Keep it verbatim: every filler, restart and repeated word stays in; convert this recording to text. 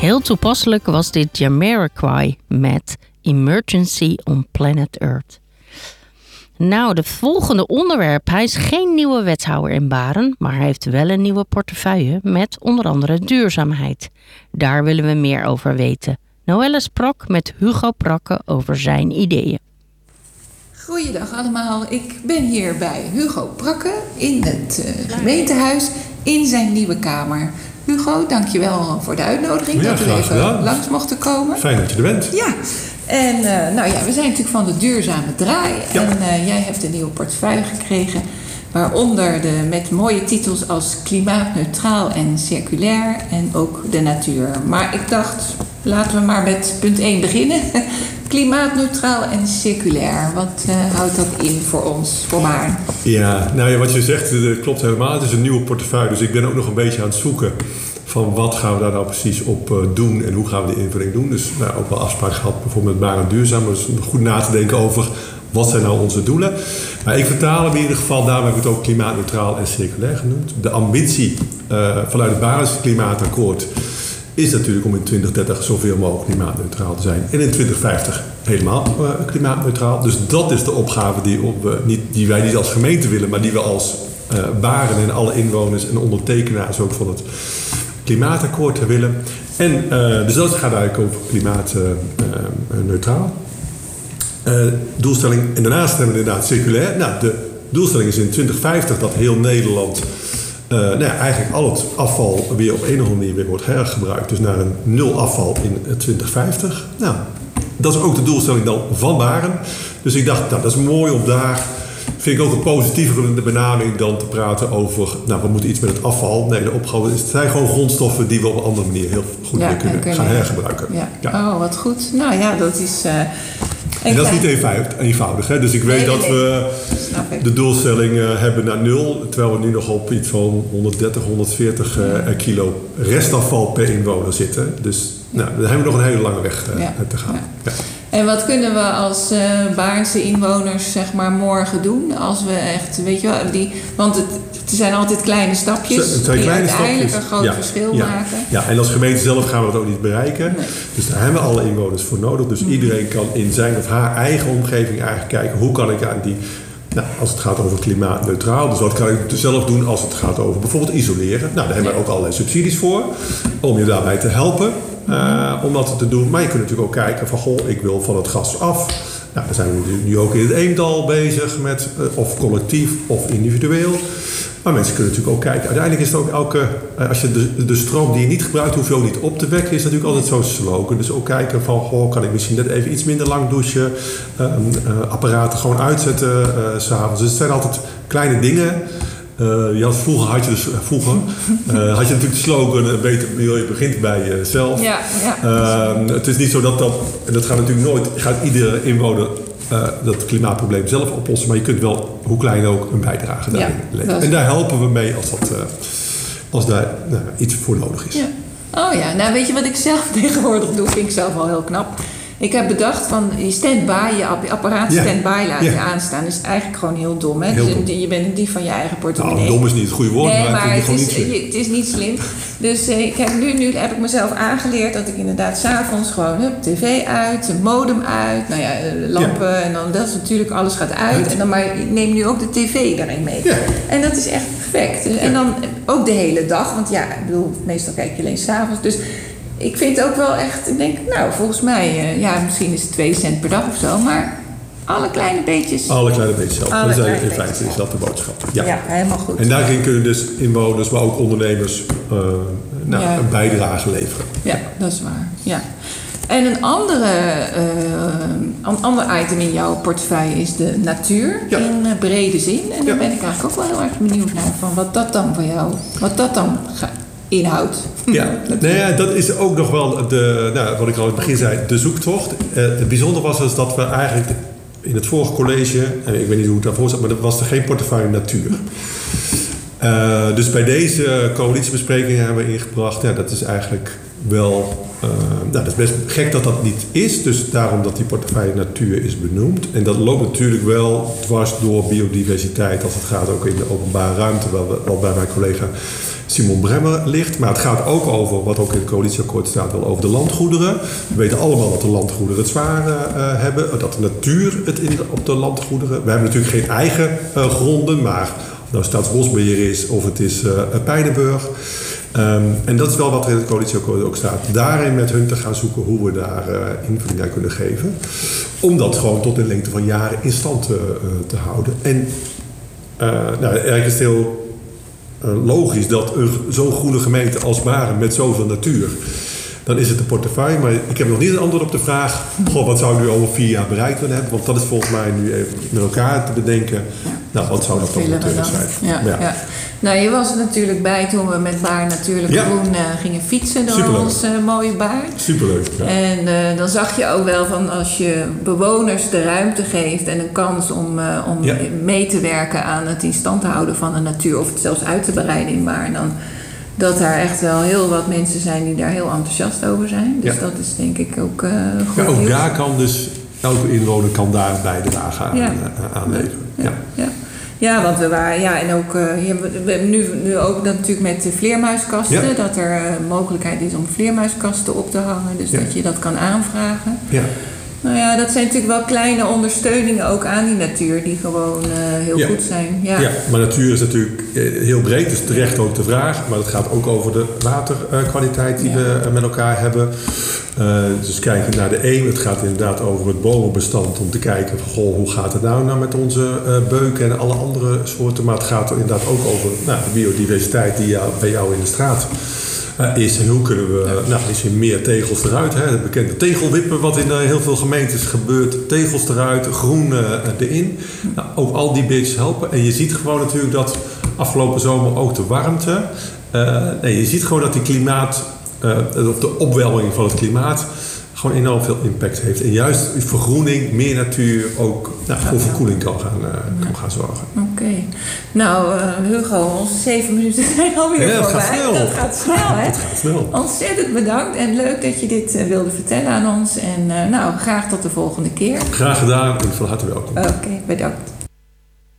Heel toepasselijk was dit Jamiroquai met Emergency on Planet Earth. Nou, het volgende onderwerp. Hij is geen nieuwe wethouder in Baren, maar hij heeft wel een nieuwe portefeuille met onder andere duurzaamheid. Daar willen we meer over weten. Noelle sprak met Hugo Prakke over zijn ideeën. Goeiedag allemaal, ik ben hier bij Hugo Prakke in het uh, gemeentehuis in zijn nieuwe kamer. Hugo, dankjewel voor de uitnodiging ja, dat we even gedaan. langs mochten komen. Fijn dat je er bent. Ja, en uh, nou ja, we zijn natuurlijk van de duurzame draai. Ja. En uh, jij hebt een nieuwe portefeuille gekregen, waaronder de, met mooie titels als klimaatneutraal en circulair en ook de natuur. Maar ik dacht, laten we maar met punt één beginnen. Klimaatneutraal en circulair. Wat uh, houdt dat in voor ons, voor Baren? Ja, nou ja, wat je zegt, dat klopt helemaal. Het is een nieuwe portefeuille, dus ik ben ook nog een beetje aan het zoeken van wat gaan we daar nou precies op uh, doen en hoe gaan we die invulling doen. Dus nou, ook wel afspraak gehad bijvoorbeeld met Baren Duurzaam. Dus goed na te denken over wat zijn nou onze doelen. Maar ik vertaal hem in ieder geval, daarom heb ik het ook klimaatneutraal en circulair genoemd. De ambitie uh, vanuit het Barens Klimaatakkoord is natuurlijk om in twintig dertig zoveel mogelijk klimaatneutraal te zijn. En in twintig vijftig helemaal uh, klimaatneutraal. Dus dat is de opgave die, op, uh, niet, die wij niet als gemeente willen, maar die we als uh, Baren en alle inwoners en ondertekenaars ook van het klimaatakkoord willen. En uh, dus dat gaat eigenlijk over klimaatneutraal. Uh, uh, doelstelling, en daarnaast hebben we inderdaad circulair. Nou, de doelstelling is in twintig vijftig dat heel Nederland Uh, nou ja, eigenlijk al het afval weer op een of andere manier weer wordt hergebruikt. Dus naar een nul afval in twintig vijftig. Nou, dat is ook de doelstelling dan van Baren. Dus ik dacht, nou, dat is mooi om daar, vind ik ook een positievere benaming dan te praten over, nou, we moeten iets met het afval. Nee, de opgave is, het zijn gewoon grondstoffen die we op een andere manier heel goed ja, weer kunnen, kunnen gaan hergebruiken. Ja. Ja. Oh, wat goed. Nou ja, dat is Uh... En dat is niet eenvoudig, hè? Dus ik weet nee, nee, dat we nee. de doelstelling uh, hebben naar nul, terwijl we nu nog op iets van honderddertig, honderdveertig uh, ja. kilo restafval per inwoner zitten. Dus nou, daar hebben we nog een hele lange weg uh, ja. te gaan. Ja. Ja. En wat kunnen we als uh, Baarnse inwoners zeg maar morgen doen? Als we echt, weet je wel, die, want het, het zijn altijd kleine stapjes het zijn die kleine uiteindelijk stapjes. een groot ja. verschil ja. maken. Ja, en als gemeente zelf gaan we dat ook niet bereiken. Nee. Dus daar hebben we alle inwoners voor nodig. Dus mm-hmm. iedereen kan in zijn of haar eigen omgeving eigenlijk kijken, hoe kan ik aan die, nou, als het gaat over klimaatneutraal, dus wat kan ik zelf doen als het gaat over bijvoorbeeld isoleren. Nou, daar hebben we ook allerlei subsidies voor, om je daarbij te helpen. Uh, om dat te doen. Maar je kunt natuurlijk ook kijken van, goh, ik wil van het gas af. Nou, daar zijn we nu ook in het Eemdal bezig met, uh, of collectief of individueel. Maar mensen kunnen natuurlijk ook kijken. Uiteindelijk is het ook elke, uh, als je de, de stroom die je niet gebruikt, hoef je ook niet op te wekken, is natuurlijk altijd zo'n slogan. Dus ook kijken van, goh, kan ik misschien net even iets minder lang douchen, uh, uh, apparaten gewoon uitzetten uh, 's avonds. Dus het zijn altijd kleine dingen. Uh, je had, vroeger had je dus vroeger uh, had je natuurlijk de slogan uh, beter milieu begint bij jezelf. Ja, ja. Uh, het is niet zo dat dat, en dat gaat natuurlijk nooit, gaat iedere inwoner uh, dat klimaatprobleem zelf oplossen, maar je kunt wel, hoe klein ook, een bijdrage daarin ja, leveren. En daar helpen we mee als, dat, uh, als daar nou, iets voor nodig is. Ja. Oh ja, nou weet je wat ik zelf tegenwoordig doe, vind ik zelf al heel knap. Ik heb bedacht van je stand-by, je apparaat ja. stand-by laten ja. aanstaan is eigenlijk gewoon heel dom. Hè? Heel dus dom. Je bent een dief van je eigen portemonnee. Nou, dom is niet het goede woord, nee, maar, maar het, het, is, is, niet je, het is niet slim. Dus eh, ik heb nu, nu heb ik mezelf aangeleerd dat ik inderdaad 's avonds gewoon hup, tv uit, een modem uit, nou ja, lampen ja. en dan dat is natuurlijk alles gaat uit. En dan maar ik neem nu ook de tv daarin mee. Ja. En dat is echt perfect. Dus, ja. En dan ook de hele dag, want ja, ik bedoel, meestal kijk je alleen 's avonds. Dus ik vind het ook wel echt, ik denk, nou, volgens mij, uh, ja, misschien is het twee cent per dag of zo, maar alle kleine beetjes. Alle kleine beetjes helpen. Alle dat kleine in feite is dat de boodschap. Ja, ja helemaal goed. En daarin kunnen dus inwoners, maar ook ondernemers, uh, nou, ja. een bijdrage leveren. Ja, dat is waar. Ja. En een andere, uh, een ander item in jouw portefeuille is de natuur ja. in uh, brede zin. En daar ja. ben ik eigenlijk ook wel heel erg benieuwd naar van wat dat dan voor jou, wat dat dan gaat. Inhoud. Ja, nou ja, dat is ook nog wel de, nou, wat ik al in het begin zei, de zoektocht. Uh, het bijzondere was dus dat we eigenlijk in het vorige college, en ik weet niet hoe het daarvoor zat, maar er was er geen portefeuille natuur. Uh, dus bij deze coalitiebesprekingen hebben we ingebracht, ja, dat is eigenlijk wel... Uh, nou, dat is best gek dat dat niet is. Dus daarom dat die portefeuille natuur is benoemd. En dat loopt natuurlijk wel dwars door biodiversiteit... als het gaat ook in de openbare ruimte... wel, wel bij mijn collega Simon Bremmer ligt. Maar het gaat ook over, wat ook in het coalitieakkoord staat... wel over de landgoederen. We weten allemaal dat de landgoederen het zwaar uh, hebben. Dat de natuur het in de, op de landgoederen... We hebben natuurlijk geen eigen uh, gronden... maar of nou Staatsbosbeheer is of het is uh, Pijnenburg... Um, en dat is wel wat er in het coalitieakkoord ook staat. Daarin met hun te gaan zoeken hoe we daar uh, invulling aan kunnen geven. Om dat gewoon tot in lengte van jaren in stand uh, te houden. En uh, nou, eigenlijk is het heel uh, logisch dat zo'n groene gemeente als Baren met zoveel natuur... dan is het de portefeuille. Maar ik heb nog niet een antwoord op de vraag... Goh, wat zou u over vier jaar bereikt willen hebben? Want dat is volgens mij nu even met elkaar te bedenken. Nou, wat zou dat dan natuurlijk zijn? Ja, ja. Ja. Nou, je was er natuurlijk bij toen we met Baar natuurlijk ja. groen uh, gingen fietsen door Superleuk. ons uh, mooie Baar. Superleuk. Ja. En uh, dan zag je ook wel van als je bewoners de ruimte geeft en een kans om, uh, om ja. mee te werken aan het in stand houden van de natuur of het zelfs uit te bereiden in Baar, dan dat daar echt wel heel wat mensen zijn die daar heel enthousiast over zijn. Dus ja. dat is denk ik ook uh, goed. Ja, ook nieuws. daar kan dus elke inwoner kan daar bijdrage aan, ja. uh, aan leveren. Ja. Ja. Ja. Ja, want we waren, ja, en ook, uh, we hebben nu, nu ook dat natuurlijk met de vleermuiskasten, ja. dat er uh, mogelijkheid is om vleermuiskasten op te hangen, dus ja. dat je dat kan aanvragen. Ja. Nou ja, dat zijn natuurlijk wel kleine ondersteuningen ook aan die natuur, die gewoon uh, heel ja. goed zijn. Ja. ja, maar natuur is natuurlijk heel breed, dus terecht ook de vraag, maar het gaat ook over de waterkwaliteit die ja. we met elkaar hebben. Uh, dus kijken naar de een, het gaat inderdaad over het bomenbestand om te kijken van, goh, hoe gaat het nou, nou met onze uh, beuken en alle andere soorten. Maar het gaat er inderdaad ook over nou, de biodiversiteit die jou, bij jou in de straat uh, is. En hoe kunnen we, uh, nou, is er meer tegels eruit, hè? Het bekende tegelwippen wat in uh, heel veel gemeentes gebeurt. Tegels eruit, groen uh, erin. Nou, ook al die beetjes helpen. En je ziet gewoon natuurlijk dat afgelopen zomer ook de warmte. Uh, nee, je ziet gewoon dat die klimaat... Uh, of de opwelling van het klimaat gewoon enorm veel impact heeft. En juist vergroening, meer natuur ook nou, voor verkoeling kan gaan, uh, kan gaan zorgen. Oké. Okay. Nou uh, Hugo, onze zeven minuten zijn alweer ja, voorbij. Gaat snel. Dat gaat snel, hè? Dat gaat snel. Ontzettend bedankt en leuk dat je dit uh, wilde vertellen aan ons. En uh, nou, graag tot de volgende keer. Graag gedaan en van harte welkom. Oké, okay, bedankt.